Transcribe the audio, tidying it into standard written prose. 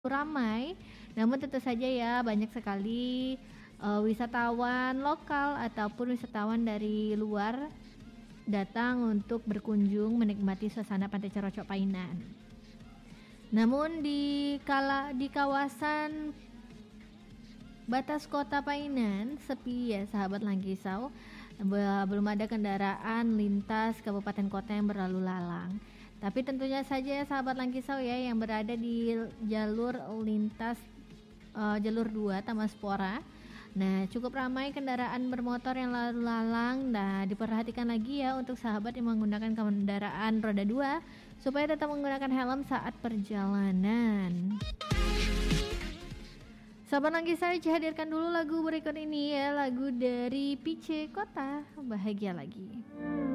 ramai, namun tentu saja ya banyak sekali, wisatawan lokal ataupun wisatawan dari luar datang untuk berkunjung menikmati suasana Pantai Cerocok Painan. Namun di kawasan batas kota Painan sepi ya sahabat Langkisau, belum ada kendaraan lintas kabupaten kota yang berlalu lalang. Tapi tentunya saja ya sahabat Langkisau ya yang berada di jalur lintas jalur 2 Tamaspora. Nah, cukup ramai kendaraan bermotor yang lalu lalang. Nah, diperhatikan lagi ya untuk sahabat yang menggunakan kendaraan roda 2 supaya tetap menggunakan helm saat perjalanan. Sahabat Langkisau, hadirkan dulu lagu berikut ini ya, lagu dari Pice Kota Bahagia Lagi.